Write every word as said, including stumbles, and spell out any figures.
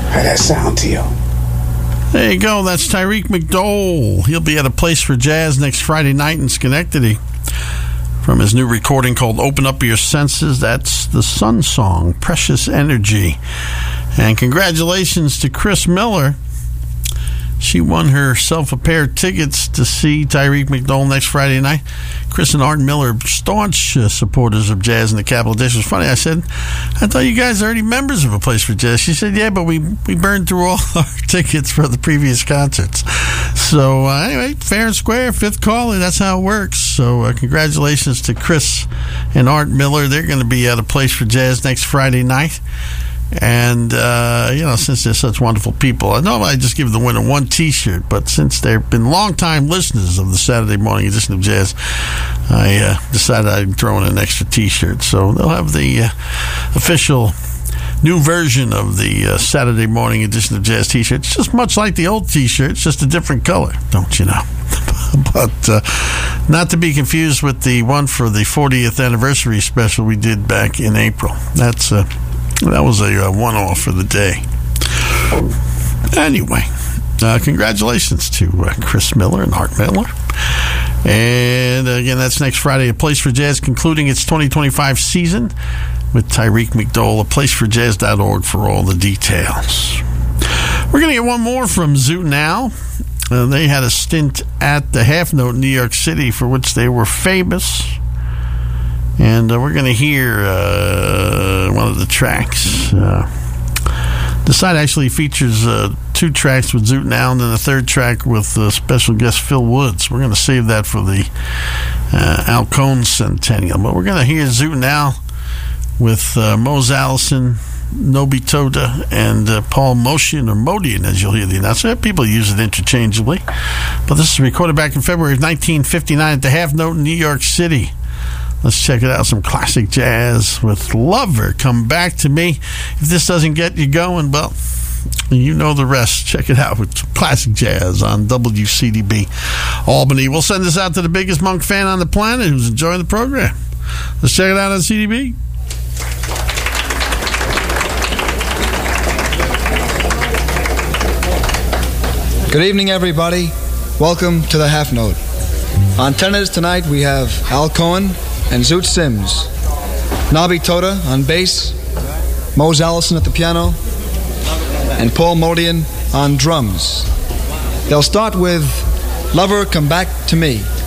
How'd that sound to you? There you go. That's Tyreek McDowell. He'll be at a Place for Jazz next Friday night in Schenectady from his new recording called Open Up Your Senses. That's the Sun song, Precious Energy. And congratulations to Chris Miller. She won herself a pair of tickets to see Tyreek McDowell next Friday night. Chris and Art Miller, staunch uh, supporters of jazz in the Capital District. It's funny, I said, I thought you guys are already members of A Place for Jazz. She said, yeah, but we, we burned through all our tickets for the previous concerts. So, uh, anyway, fair and square, fifth caller, that's how it works. So, uh, congratulations to Chris and Art Miller. They're going to be at A Place for Jazz next Friday night. And, uh, you know, since they're such wonderful people, I know I just give the winner one T-shirt, but since they've been long-time listeners of the Saturday morning edition of Jazz, I uh, decided I'd throw in an extra T-shirt. So they'll have the uh, official new version of the uh, Saturday morning edition of Jazz T-shirt. It's just much like the old T-shirt, it's just a different color, don't you know? But uh, not to be confused with the one for the fortieth anniversary special we did back in April. That's... Uh, That was a uh, one-off for the day. Anyway, uh, congratulations to uh, Chris Miller and Art Miller. And uh, again, that's next Friday, A Place for Jazz, concluding its twenty twenty-five season with Tyreek McDowell. a place for jazz dot org for all the details. We're going to get one more from Zoot Now. Uh, they had a stint at the Half Note in New York City for which they were famous. And uh, we're going to hear uh, one of the tracks. Uh, the site actually features uh, two tracks with Zoot Now and then a third track with uh, special guest Phil Woods. We're going to save that for the uh, Al Cohn Centennial. But we're going to hear Zoot Now with uh, Mose Allison, Nobi Toda, and uh, Paul Motian, or Modian, as you'll hear the announcer. People use it interchangeably. But this is recorded back in February of nineteen fifty-nine at the Half Note in New York City. Let's check it out. Some classic jazz with Lover. Come Back to Me. If this doesn't get you going, well, you know the rest. Check it out with classic jazz on W C D B Albany. We'll send this out to the biggest Monk fan on the planet who's enjoying the program. Let's check it out on C D B. Good evening, everybody. Welcome to the Half Note. On tenors tonight, we have Al Cohen and Zoot Sims, Nobi Toda on bass, Mose Allison at the piano, and Paul Modian on drums. They'll start with Lover, Come Back to Me.